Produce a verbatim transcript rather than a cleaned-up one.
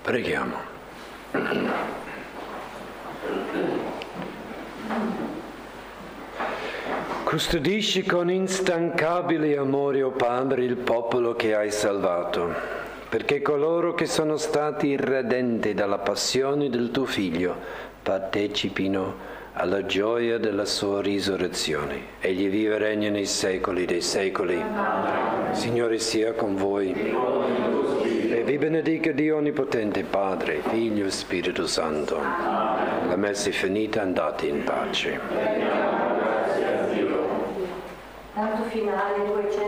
Preghiamo. Custodisci con instancabile amore, o Padre, il popolo che hai salvato, perché coloro che sono stati redenti dalla passione del tuo Figlio partecipino alla gioia della sua risurrezione. Egli vive e regna nei secoli dei secoli. Amen. Signore sia con voi. E vi benedica Dio Onnipotente, Padre, Figlio e Spirito Santo. Amen. La messa è finita, andate in pace. Tanto finale, poi c'è